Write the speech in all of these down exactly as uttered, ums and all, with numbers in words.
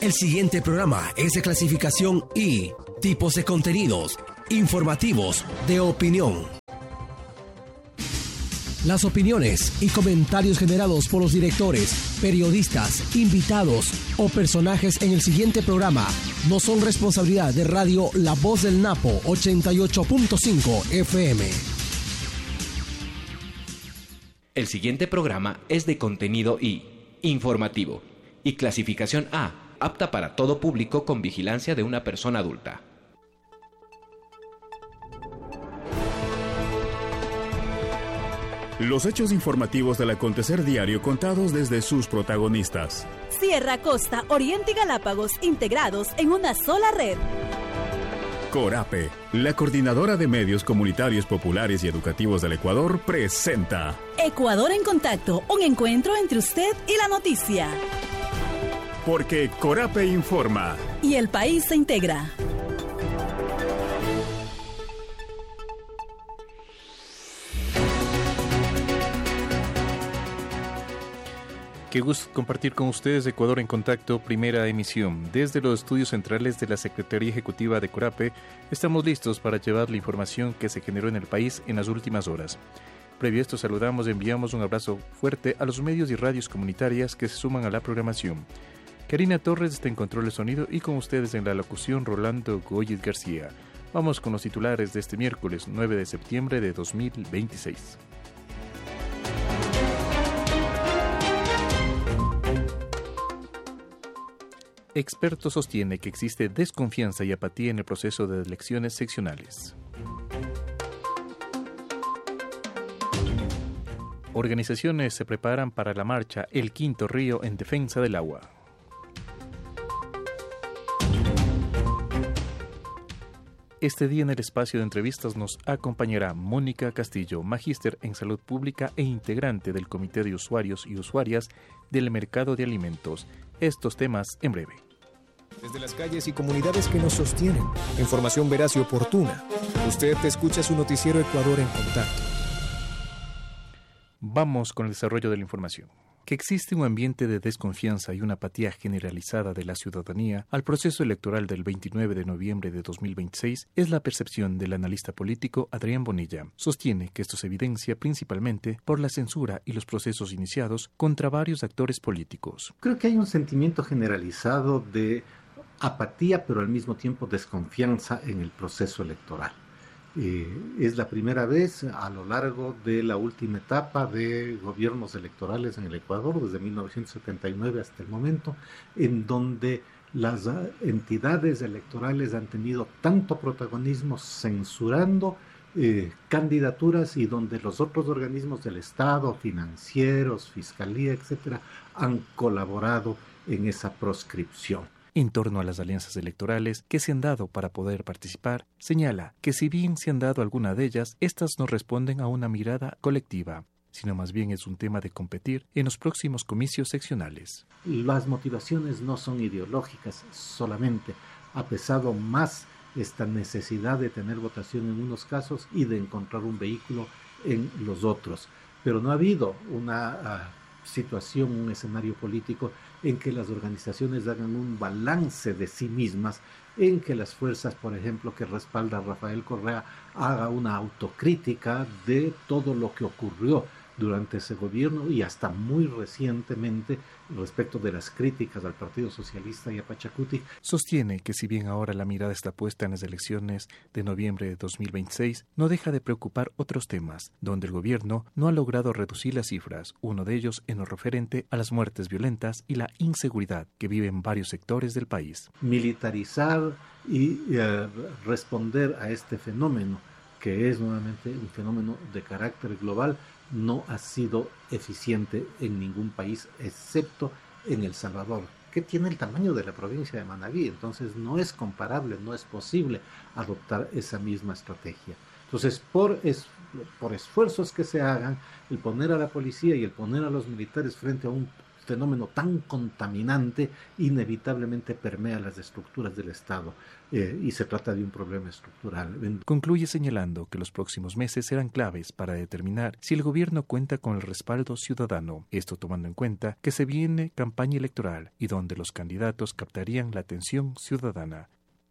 El siguiente programa es de clasificación I, tipos de contenidos, informativos, de opinión. Las opiniones y comentarios generados por los directores, periodistas, invitados o personajes en el siguiente programa no son responsabilidad de Radio La Voz del Napo ochenta y ocho punto cinco F M. El siguiente programa es de contenido I, informativo, y clasificación A, apta para todo público con vigilancia de una persona adulta. Los hechos informativos del acontecer diario contados desde sus protagonistas. Sierra, Costa, Oriente y Galápagos integrados en una sola red. Corape, la coordinadora de medios comunitarios populares y educativos del Ecuador, presenta Ecuador en Contacto, un encuentro entre usted y la noticia. Porque Corape informa. Y el país se integra. Qué gusto compartir con ustedes Ecuador en Contacto, primera emisión. Desde los estudios centrales de la Secretaría Ejecutiva de Corape, estamos listos para llevar la información que se generó en el país en las últimas horas. Previo a esto, saludamos y enviamos un abrazo fuerte a los medios y radios comunitarias que se suman a la programación. Karina Torres está en control de sonido y con ustedes en la locución Rolando Goyes García. Vamos con los titulares de este miércoles nueve de septiembre de dos mil veintiséis. Experto sostiene que existe desconfianza y apatía en el proceso de elecciones seccionales. Organizaciones se preparan para la marcha El Quinto Río en defensa del agua. Este día en el espacio de entrevistas nos acompañará Mónica Castillo, magíster en salud pública e integrante del Comité de Usuarios y Usuarias del Mercado de Alimentos. Estos temas en breve. Desde las calles y comunidades que nos sostienen, información veraz y oportuna. Usted escucha su noticiero Ecuador en Contacto. Vamos con el desarrollo de la información. Que existe un ambiente de desconfianza y una apatía generalizada de la ciudadanía al proceso electoral del veintinueve de noviembre de dos mil veintiséis es la percepción del analista político Adrián Bonilla. Sostiene que esto se evidencia principalmente por la censura y los procesos iniciados contra varios actores políticos. Creo que hay un sentimiento generalizado de apatía, pero al mismo tiempo desconfianza en el proceso electoral. Eh, es la primera vez a lo largo de la última etapa de gobiernos electorales en el Ecuador, desde mil novecientos setenta y nueve hasta el momento, en donde las entidades electorales han tenido tanto protagonismo censurando eh, candidaturas y donde los otros organismos del Estado, financieros, fiscalía, etcétera, han colaborado en esa proscripción. En torno a las alianzas electorales que se han dado para poder participar, señala que si bien se han dado alguna de ellas, estas no responden a una mirada colectiva, sino más bien es un tema de competir en los próximos comicios seccionales. Las motivaciones no son ideológicas solamente, ha pesado más esta necesidad de tener votación en unos casos y de encontrar un vehículo en los otros, pero no ha habido una uh, situación, un escenario político en que las organizaciones hagan un balance de sí mismas, en que las fuerzas, por ejemplo, que respalda a Rafael Correa, haga una autocrítica de todo lo que ocurrió durante ese gobierno y hasta muy recientemente respecto de las críticas al Partido Socialista y a Pachacuti. Sostiene que si bien ahora la mirada está puesta en las elecciones de noviembre de dos mil veintiséis, no deja de preocupar otros temas, donde el gobierno no ha logrado reducir las cifras, uno de ellos en lo referente a las muertes violentas y la inseguridad que viven varios sectores del país. Militarizar y eh, responder a este fenómeno, que es nuevamente un fenómeno de carácter global, no ha sido eficiente en ningún país, excepto en El Salvador, que tiene el tamaño de la provincia de Manabí. Entonces no es comparable, no es posible adoptar esa misma estrategia. Entonces, por, es, por esfuerzos que se hagan, el poner a la policía y el poner a los militares frente a un fenómeno tan contaminante inevitablemente permea las estructuras del Estado eh, y se trata de un problema estructural. Concluye señalando que los próximos meses serán claves para determinar si el gobierno cuenta con el respaldo ciudadano, esto tomando en cuenta que se viene campaña electoral y donde los candidatos captarían la atención ciudadana.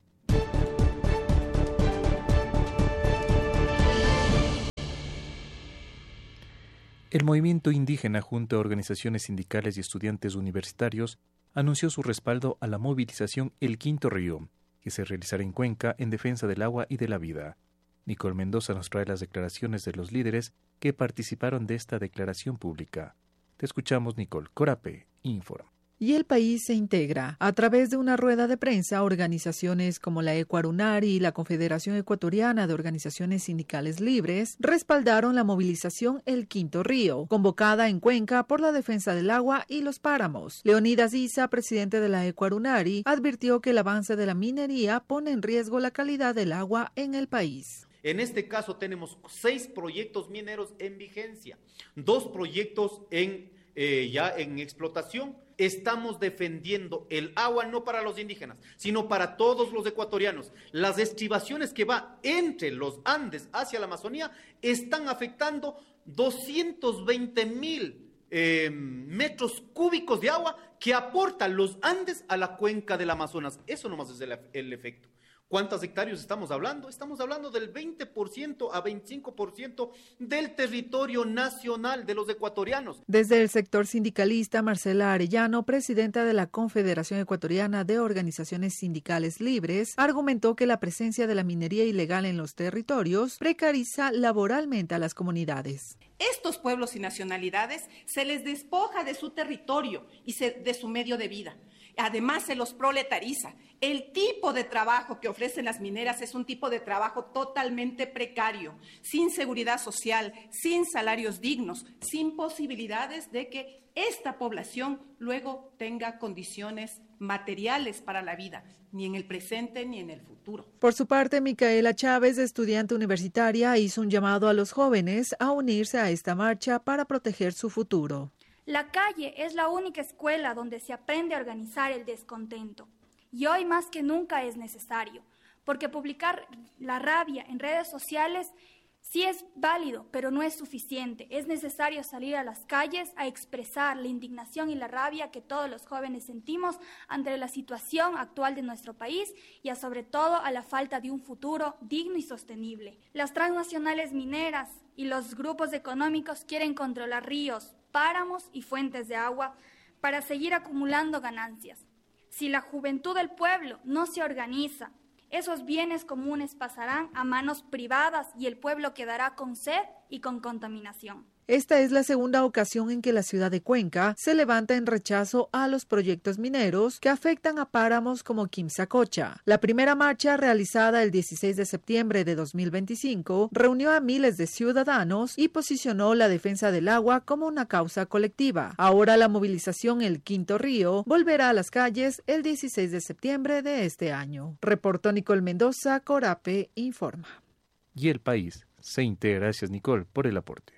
El movimiento indígena, junto a organizaciones sindicales y estudiantes universitarios, anunció su respaldo a la movilización El Quinto Río, que se realizará en Cuenca en defensa del agua y de la vida. Nicole Mendoza nos trae las declaraciones de los líderes que participaron de esta declaración pública. Te escuchamos, Nicole. Corape informa. Y el país se integra. A través de una rueda de prensa, organizaciones como la Ecuarunari y la Confederación Ecuatoriana de Organizaciones Sindicales Libres respaldaron la movilización El Quinto Río, convocada en Cuenca por la defensa del agua y los páramos. Leonidas Issa, presidente de la Ecuarunari, advirtió que el avance de la minería pone en riesgo la calidad del agua en el país. En este caso tenemos seis proyectos mineros en vigencia, dos proyectos en, eh, ya en explotación. Estamos defendiendo el agua no para los indígenas, sino para todos los ecuatorianos. Las estribaciones que van entre los Andes hacia la Amazonía están afectando doscientos veinte mil eh, metros cúbicos de agua que aportan los Andes a la cuenca del Amazonas. Eso nomás es el, el efecto. ¿Cuántas hectáreas estamos hablando? Estamos hablando del veinte por ciento a veinticinco por ciento del territorio nacional de los ecuatorianos. Desde el sector sindicalista, Marcela Arellano, presidenta de la Confederación Ecuatoriana de Organizaciones Sindicales Libres, argumentó que la presencia de la minería ilegal en los territorios precariza laboralmente a las comunidades. Estos pueblos y nacionalidades se les despoja de su territorio y se, de su medio de vida. Además, se los proletariza. El tipo de trabajo que ofrecen las mineras es un tipo de trabajo totalmente precario, sin seguridad social, sin salarios dignos, sin posibilidades de que esta población luego tenga condiciones materiales para la vida, ni en el presente ni en el futuro. Por su parte, Micaela Chávez, estudiante universitaria, hizo un llamado a los jóvenes a unirse a esta marcha para proteger su futuro. La calle es la única escuela donde se aprende a organizar el descontento. Y hoy más que nunca es necesario, porque publicar la rabia en redes sociales sí es válido, pero no es suficiente. Es necesario salir a las calles a expresar la indignación y la rabia que todos los jóvenes sentimos ante la situación actual de nuestro país y a, sobre todo a la falta de un futuro digno y sostenible. Las transnacionales mineras y los grupos económicos quieren controlar ríos, páramos y fuentes de agua para seguir acumulando ganancias. Si la juventud del pueblo no se organiza, esos bienes comunes pasarán a manos privadas y el pueblo quedará con sed y con contaminación. Esta es la segunda ocasión en que la ciudad de Cuenca se levanta en rechazo a los proyectos mineros que afectan a páramos como Quimsacocha. La primera marcha, realizada el dieciséis de septiembre de dos mil veinticinco, reunió a miles de ciudadanos y posicionó la defensa del agua como una causa colectiva. Ahora la movilización El Quinto Río volverá a las calles el dieciséis de septiembre de este año. Reportó Nicole Mendoza, Corape informa. Y el país se integra. Gracias, Nicole, por el aporte.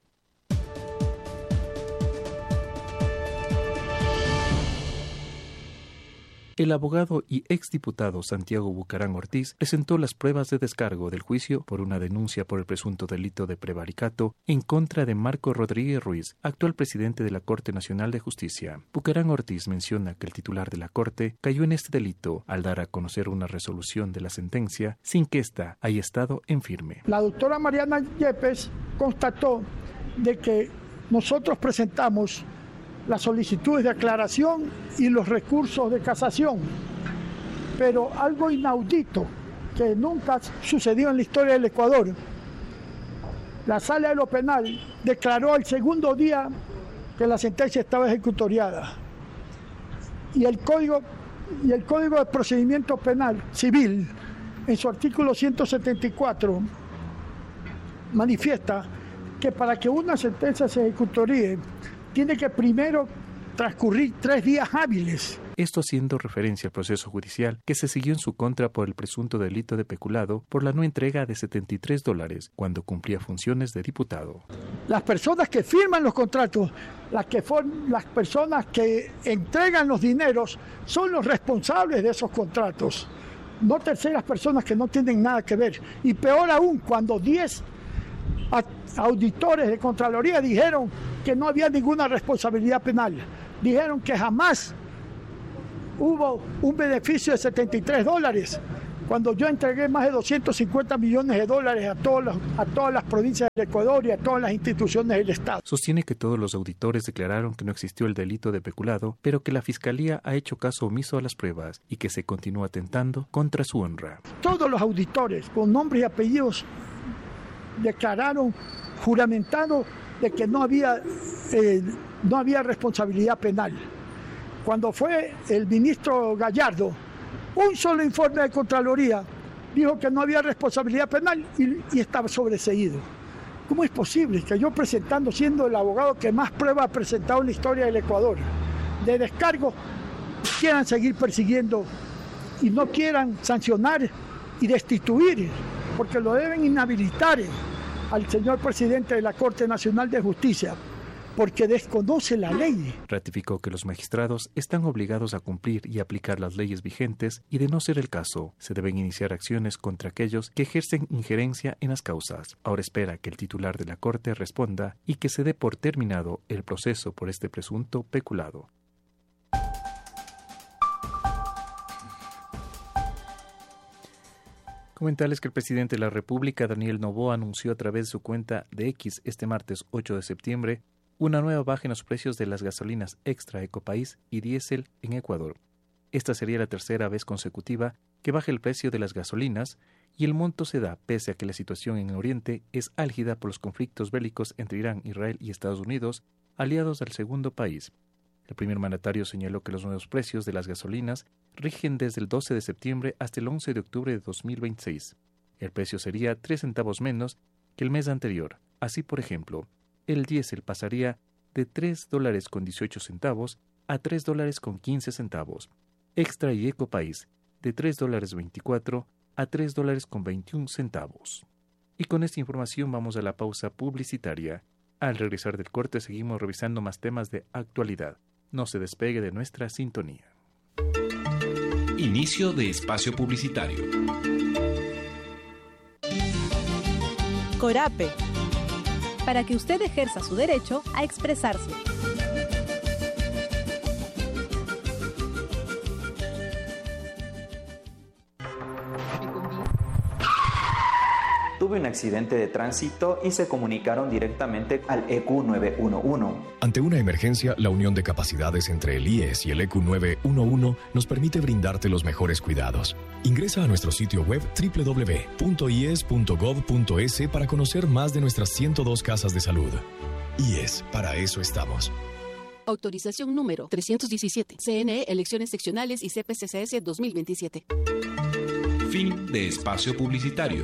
El abogado y exdiputado Santiago Bucarán Ortiz presentó las pruebas de descargo del juicio por una denuncia por el presunto delito de prevaricato en contra de Marco Rodríguez Ruiz, actual presidente de la Corte Nacional de Justicia. Bucarán Ortiz menciona que el titular de la Corte cayó en este delito al dar a conocer una resolución de la sentencia sin que ésta haya estado en firme. La doctora Mariana Yepes constató de que nosotros presentamos las solicitudes de aclaración y los recursos de casación, pero algo inaudito que nunca sucedió en la historia del Ecuador. La Sala de lo Penal declaró al segundo día que la sentencia estaba ejecutoriada y el Código, y el Código de Procedimiento Penal Civil, en su artículo ciento setenta y cuatro, manifiesta que para que una sentencia se ejecutorie tiene que primero transcurrir tres días hábiles. Esto haciendo referencia al proceso judicial que se siguió en su contra por el presunto delito de peculado por la no entrega de setenta y tres dólares cuando cumplía funciones de diputado. Las personas que firman los contratos, las, que for- las personas que entregan los dineros, son los responsables de esos contratos, no terceras personas que no tienen nada que ver. Y peor aún, cuando diez auditores de Contraloría dijeron que no había ninguna responsabilidad penal, dijeron que jamás hubo un beneficio de setenta y tres dólares, cuando yo entregué más de doscientos cincuenta millones de dólares a, todos los, a todas las provincias del Ecuador y a todas las instituciones del Estado. Sostiene que todos los auditores declararon que no existió el delito de peculado, pero que la Fiscalía ha hecho caso omiso a las pruebas y que se continúa atentando contra su honra. Todos los auditores, con nombres y apellidos, declararon juramentado de que no había, eh, no había responsabilidad penal. Cuando fue el ministro Gallardo, un solo informe de Contraloría dijo que no había responsabilidad penal y, y estaba sobreseído. ¿Cómo es posible que yo, presentando, siendo el abogado que más pruebas ha presentado en la historia del Ecuador, de descargo, quieran seguir persiguiendo y no quieran sancionar y destituir, porque lo deben inhabilitar al señor presidente de la Corte Nacional de Justicia, porque desconoce la ley? Ratificó que los magistrados están obligados a cumplir y aplicar las leyes vigentes y, de no ser el caso, se deben iniciar acciones contra aquellos que ejercen injerencia en las causas. Ahora espera que el titular de la Corte responda y que se dé por terminado el proceso por este presunto peculado. Comentarles que el presidente de la República, Daniel Noboa, anunció a través de su cuenta de X este martes ocho de septiembre una nueva baja en los precios de las gasolinas Extra, Ecopaís y Diésel en Ecuador. Esta sería la tercera vez consecutiva que baja el precio de las gasolinas y el monto se da pese a que la situación en Oriente es álgida por los conflictos bélicos entre Irán, Israel y Estados Unidos, aliados del segundo país. El primer mandatario señaló que los nuevos precios de las gasolinas rigen desde el doce de septiembre hasta el once de octubre de dos mil veintiséis. El precio sería tres centavos menos que el mes anterior. Así, por ejemplo, el diésel pasaría de tres dólares con dieciocho centavos a tres dólares con quince centavos. Extra y Ecopaís de tres dólares veinticuatro a tres dólares con veintiún centavos. Y con esta información vamos a la pausa publicitaria. Al regresar del corte seguimos revisando más temas de actualidad. No se despegue de nuestra sintonía. Inicio de espacio publicitario. Corape, para que usted ejerza su derecho a expresarse. Tuve un accidente de tránsito y se comunicaron directamente al E Q nueve uno uno. Ante una emergencia, la unión de capacidades entre el I E S y el E Q nueve uno uno nos permite brindarte los mejores cuidados. Ingresa a nuestro sitio web doble u doble u doble u punto i e s punto gov punto es para conocer más de nuestras ciento dos casas de salud. I E S, para eso estamos. Autorización número trescientos diecisiete. C N E, Elecciones Seccionales y C P C C S dos mil veintisiete. Fin de espacio publicitario.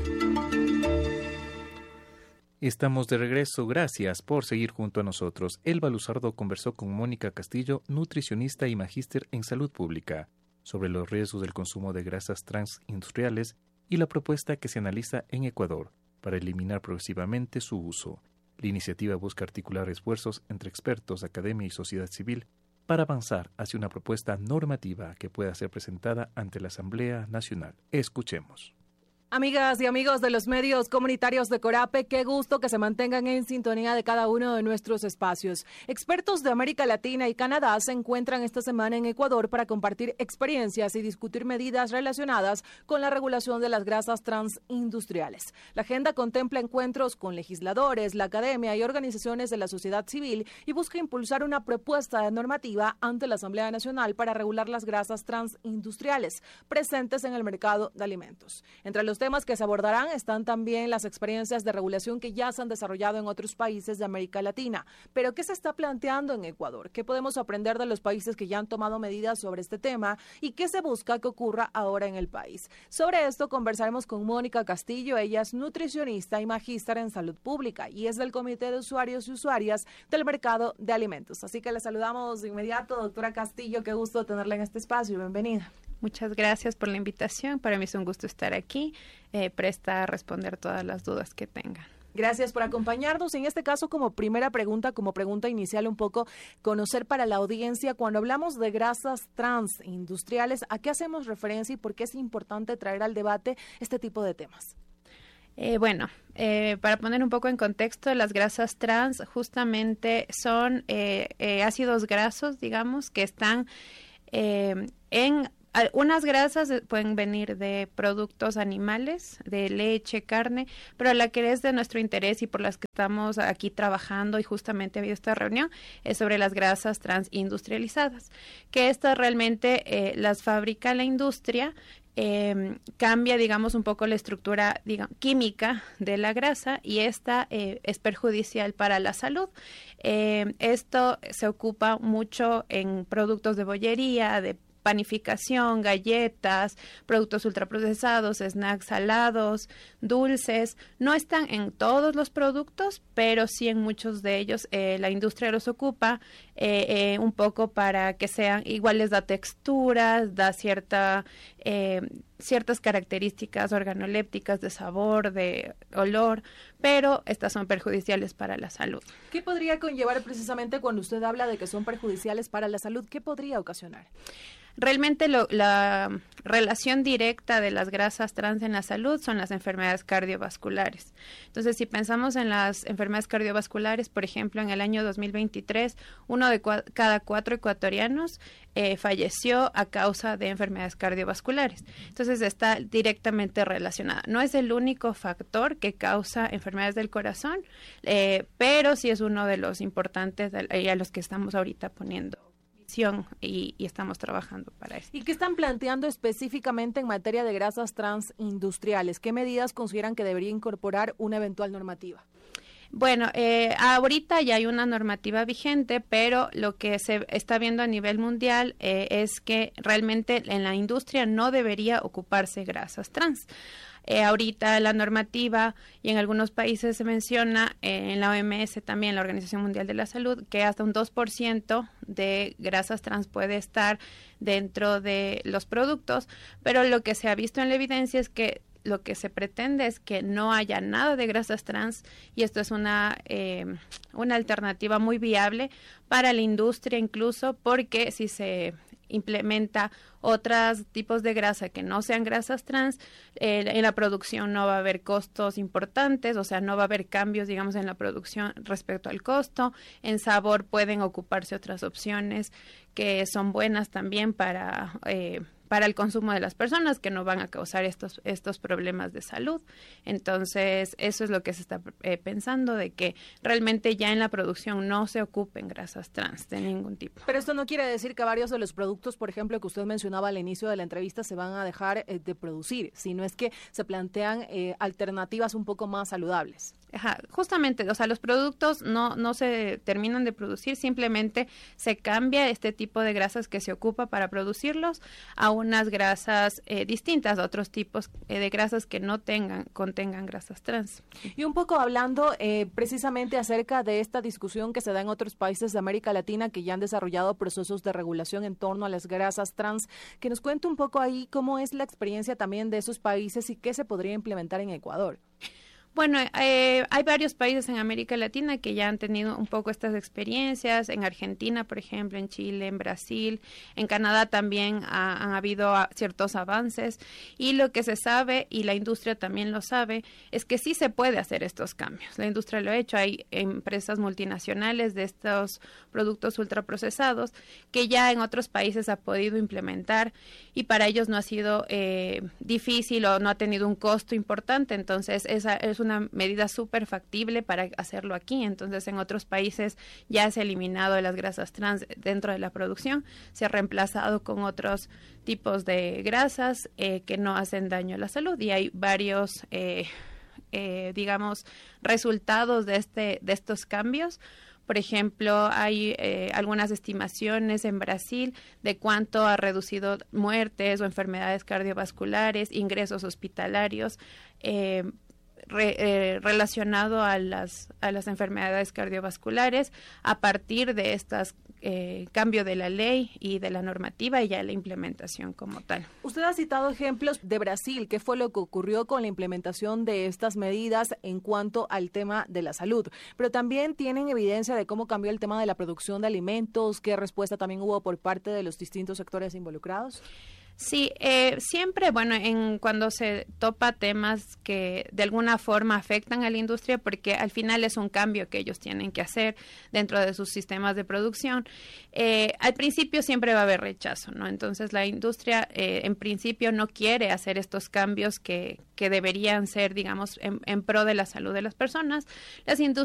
Estamos de regreso, gracias por seguir junto a nosotros. Elba Luzardo conversó con Mónica Castillo, nutricionista y magíster en salud pública, sobre los riesgos del consumo de grasas transindustriales y la propuesta que se analiza en Ecuador para eliminar progresivamente su uso. La iniciativa busca articular esfuerzos entre expertos, academia y sociedad civil para avanzar hacia una propuesta normativa que pueda ser presentada ante la Asamblea Nacional. Escuchemos. Amigas y amigos de los medios comunitarios de Corape, qué gusto que se mantengan en sintonía de cada uno de nuestros espacios. Expertos de América Latina y Canadá se encuentran esta semana en Ecuador para compartir experiencias y discutir medidas relacionadas con la regulación de las grasas transindustriales. La agenda contempla encuentros con legisladores, la academia y organizaciones de la sociedad civil y busca impulsar una propuesta de normativa ante la Asamblea Nacional para regular las grasas transindustriales presentes en el mercado de alimentos. Entre los los temas que se abordarán están también las experiencias de regulación que ya se han desarrollado en otros países de América Latina. Pero, ¿qué se está planteando en Ecuador? ¿Qué podemos aprender de los países que ya han tomado medidas sobre este tema? ¿Y qué se busca que ocurra ahora en el país? Sobre esto conversaremos con Mónica Castillo. Ella es nutricionista y magíster en salud pública y es del Comité de Usuarios y Usuarias del Mercado de Alimentos. Así que le saludamos de inmediato, doctora Castillo. Qué gusto tenerla en este espacio. Bienvenida. Muchas gracias por la invitación. Para mí es un gusto estar aquí, eh, presta a responder todas las dudas que tengan. Gracias por acompañarnos. En este caso, como primera pregunta, como pregunta inicial, un poco conocer para la audiencia, cuando hablamos de grasas trans industriales, ¿a qué hacemos referencia y por qué es importante traer al debate este tipo de temas? Eh, bueno, eh, para poner un poco en contexto, las grasas trans justamente son eh, eh, ácidos grasos, digamos, que están eh, en... Unas grasas pueden venir de productos animales, de leche, carne, pero la que es de nuestro interés y por las que estamos aquí trabajando y justamente ha habido esta reunión es sobre las grasas transindustrializadas, que estas realmente eh, las fabrica la industria. Eh, cambia, digamos, un poco la estructura digamos, química de la grasa y esta eh, es perjudicial para la salud. Eh, esto se ocupa mucho en productos de bollería, de panificación, galletas, productos ultraprocesados, snacks salados, dulces. No están en todos los productos, pero sí en muchos de ellos. Eh, la industria los ocupa eh, eh, un poco para que sean iguales, da texturas, da cierta eh, ciertas características organolépticas de sabor, de olor, pero estas son perjudiciales para la salud. ¿Qué podría conllevar precisamente cuando usted habla de que son perjudiciales para la salud? ¿Qué podría ocasionar? Realmente lo, la relación directa de las grasas trans en la salud son las enfermedades cardiovasculares. Entonces, si pensamos en las enfermedades cardiovasculares, por ejemplo, en el año dos mil veintitrés, uno de cua- cada cuatro ecuatorianos eh, falleció a causa de enfermedades cardiovasculares. Entonces, está directamente relacionada. No es el único factor que causa enfermedades del corazón, eh, pero sí es uno de los importantes de, y a los que estamos ahorita poniendo Y, y estamos trabajando para eso. ¿Y qué están planteando específicamente en materia de grasas trans industriales? ¿Qué medidas consideran que debería incorporar una eventual normativa? Bueno, eh, ahorita ya hay una normativa vigente, pero lo que se está viendo a nivel mundial eh, es que realmente en la industria no debería ocuparse grasas trans. Eh, ahorita la normativa y en algunos países se menciona, eh, en la O M S también, la Organización Mundial de la Salud, que hasta un dos por ciento de grasas trans puede estar dentro de los productos, pero lo que se ha visto en la evidencia es que lo que se pretende es que no haya nada de grasas trans y esto es una, eh, una alternativa muy viable para la industria incluso, porque si se implementa otros tipos de grasa que no sean grasas trans, eh, en la producción no va a haber costos importantes, o sea, no va a haber cambios, digamos, en la producción respecto al costo. En sabor pueden ocuparse otras opciones que son buenas también para eh, para el consumo de las personas, que no van a causar estos estos problemas de salud. Entonces, eso es lo que se está eh, pensando, de que realmente ya en la producción no se ocupen grasas trans de ningún tipo. Pero esto no quiere decir que varios de los productos, por ejemplo, que usted mencionaba al inicio de la entrevista, se van a dejar eh, de producir, sino es que se plantean eh, alternativas un poco más saludables. Ajá, justamente, o sea, los productos no, no se terminan de producir, simplemente se cambia este tipo de grasas que se ocupa para producirlos a unas grasas eh, distintas, a otros tipos eh, de grasas que no tengan, contengan grasas trans. Y un poco hablando eh, precisamente acerca de esta discusión que se da en otros países de América Latina que ya han desarrollado procesos de regulación en torno a las grasas trans, que nos cuente un poco ahí cómo es la experiencia también de esos países y qué se podría implementar en Ecuador. Bueno, eh, hay varios países en América Latina que ya han tenido un poco estas experiencias. En Argentina, por ejemplo, en Chile, en Brasil, en Canadá también ha, han habido a, ciertos avances. Y lo que se sabe, y la industria también lo sabe, es que sí se puede hacer estos cambios. La industria lo ha hecho. Hay empresas multinacionales de estos productos ultraprocesados que ya en otros países ha podido implementar y para ellos no ha sido eh, difícil o no ha tenido un costo importante. Entonces, esa es una una medida súper factible para hacerlo aquí. Entonces, en otros países ya se ha eliminado las grasas trans dentro de la producción, se ha reemplazado con otros tipos de grasas eh, que no hacen daño a la salud, y hay varios, eh, eh, digamos, resultados de, este, de estos cambios. Por ejemplo, hay eh, algunas estimaciones en Brasil de cuánto ha reducido muertes o enfermedades cardiovasculares, ingresos hospitalarios, eh, re, eh, relacionado a las, a las enfermedades cardiovasculares a partir de estos eh, cambio de la ley y de la normativa y ya la implementación como tal. Usted ha citado ejemplos de Brasil. ¿Qué fue lo que ocurrió con la implementación de estas medidas en cuanto al tema de la salud? Pero también tienen evidencia de cómo cambió el tema de la producción de alimentos, qué respuesta también hubo por parte de los distintos sectores involucrados. Sí, eh, siempre, bueno, en cuando se topa temas que de alguna forma afectan a la industria, porque al final es un cambio que ellos tienen que hacer dentro de sus sistemas de producción, eh, al principio siempre va a haber rechazo, ¿no? Entonces la industria eh, en principio no quiere hacer estos cambios que, que deberían ser, digamos, en, en pro de la salud de las personas. Las industri-